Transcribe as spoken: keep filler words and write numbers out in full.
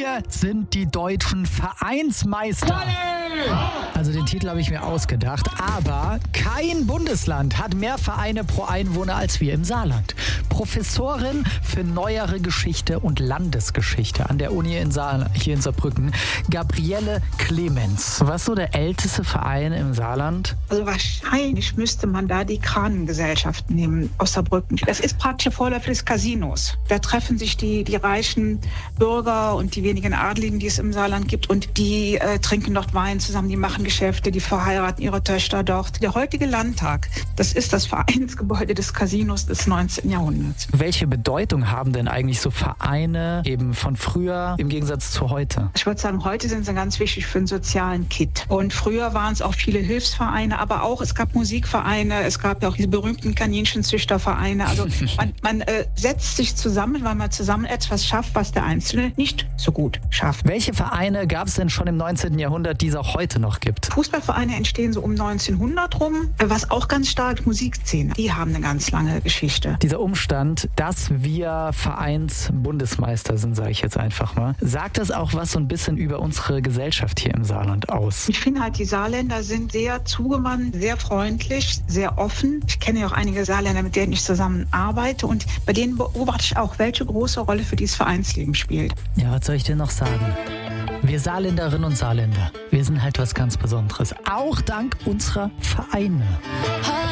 Wir sind die deutschen Vereinsmeister. Also den Titel habe ich mir ausgedacht, aber kein Bundesland hat mehr Vereine pro Einwohner als wir im Saarland. Professorin für neuere Geschichte und Landesgeschichte an der Uni in Saar, hier in Saarbrücken, Gabriele Clemens. Was ist so der älteste Verein im Saarland? Also wahrscheinlich müsste man da die Kranengesellschaft nehmen aus Saarbrücken. Das ist praktisch Vorläufer des Casinos. Da treffen sich die, die reichen Bürger und die wenigen Adligen, die es im Saarland gibt, und die äh, trinken dort Wein zusammen, die machen Geschäfte, die verheiraten ihre Töchter dort. Der heutige Landtag, das ist das Vereinsgebäude des Casinos des neunzehnten Jahrhunderts. Welche Bedeutung haben denn eigentlich so Vereine eben von früher im Gegensatz zu heute? Ich würde sagen, heute sind sie ganz wichtig für den sozialen Kit. Und früher waren es auch viele Hilfsvereine, aber auch es gab Musikvereine, es gab ja auch diese berühmten Kaninchenzüchtervereine. Also man, man äh, setzt sich zusammen, weil man zusammen etwas schafft, was der Einzelne nicht so gut schafft. Welche Vereine gab es denn schon im neunzehnten Jahrhundert, die es auch heute noch gibt? Fußballvereine entstehen so um neunzehnhundert rum. Was auch ganz stark, Musikszene, die haben eine ganz lange Geschichte. Dieser Umstand, dass wir Vereinsbundesmeister sind, sage ich jetzt einfach mal, sagt das auch was so ein bisschen über unsere Gesellschaft hier im Saarland aus? Ich finde halt, die Saarländer sind sehr zugewandt, sehr freundlich, sehr offen. Ich kenne ja auch einige Saarländer, mit denen ich zusammenarbeite, und bei denen beobachte ich auch, welche große Rolle für dieses Vereinsleben spielt. Ja, was soll ich dir noch sagen? Wir Saarländerinnen und Saarländer, wir sind halt was ganz Besonderes. Auch dank unserer Vereine.